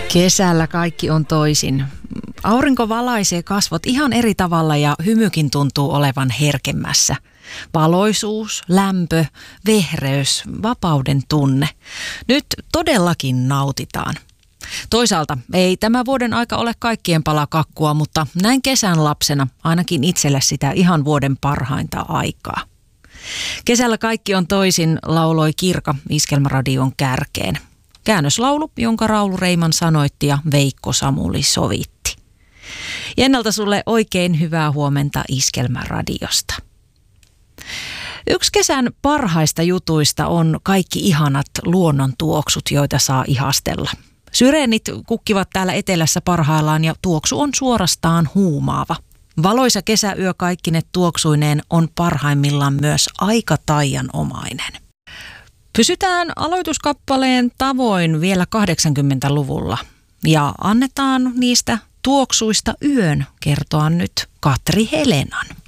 Kesällä kaikki on toisin. Aurinko valaisee kasvot ihan eri tavalla ja hymykin tuntuu olevan herkemmässä. Valoisuus, lämpö, vehreys, vapauden tunne. Nyt todellakin nautitaan. Toisaalta ei tämä vuoden aika ole kaikkien pala kakkua, mutta näin kesän lapsena ainakin itselle sitä ihan vuoden parhainta aikaa. Kesällä kaikki on toisin, lauloi Kirka Iskelmäradion kärkeen. Käännöslaulu, jonka Raulu Reiman sanoitti ja Veikko Samuli sovitti. Jennalta sulle oikein hyvää huomenta Iskelmäradiosta. Yksi kesän parhaista jutuista on kaikki ihanat luonnon tuoksut, joita saa ihastella. Syreenit kukkivat täällä etelässä parhaillaan ja tuoksu on suorastaan huumaava. Valoisa kesäyö kaikkine tuoksuineen on parhaimmillaan myös aika taianomainen. Pysytään aloituskappaleen tavoin vielä 80-luvulla ja annetaan niistä tuoksuista yön kertoa nyt Katri Helenan.